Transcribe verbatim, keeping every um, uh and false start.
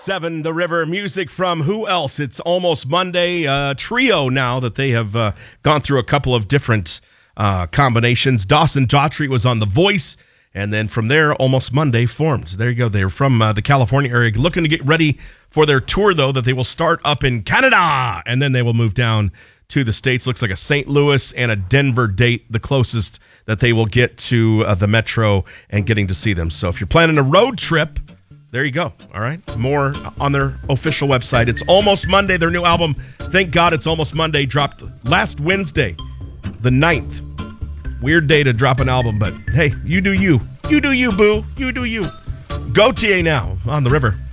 Seven, The River, music from who else? It's Almost Monday, uh, trio now that they have uh, gone through a couple of different uh, combinations. Dawson Daughtry was on The Voice, and then from there, Almost Monday formed. There you go. They're from uh, the California area, looking to get ready for their tour, though, that they will start up in Canada, and then they will move down to the States. Looks like a Saint Louis and a Denver date, the closest that they will get to uh, the metro and getting to see them. So if you're planning a road trip, there you go. All right. More on their official website. It's Almost Monday. Their new album, Thank God It's Almost Monday, dropped last Wednesday, the ninth. Weird day to drop an album, but hey, you do you. You do you, boo. You do you. Gautier now on The River.